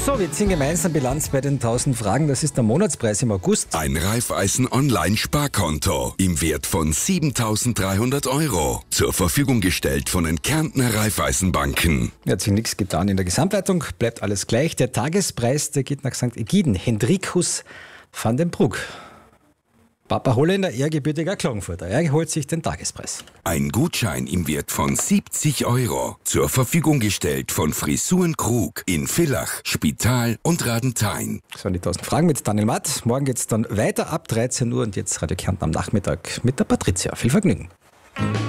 So, wir ziehen gemeinsam Bilanz bei den 1000 Fragen. Das ist der Monatspreis im August. Ein Raiffeisen Online-Sparkonto im Wert von 7.300 Euro. Zur Verfügung gestellt von den Kärntner Raiffeisenbanken. Hat sich nichts getan in der Gesamtleitung, bleibt alles gleich. Der Tagespreis, der geht nach St. Egiden. Hendrikus van den Brugg. Papa Holländer, ehrgebürtiger Klagenfurter. Er holt sich den Tagespreis. Ein Gutschein im Wert von 70 Euro. Zur Verfügung gestellt von Frisuren Krug in Villach, Spital und Radenthein. Das waren die 1000 Fragen mit Daniel Matt. Morgen geht's dann weiter ab 13 Uhr und jetzt Radio Kärnten am Nachmittag mit der Patricia. Viel Vergnügen.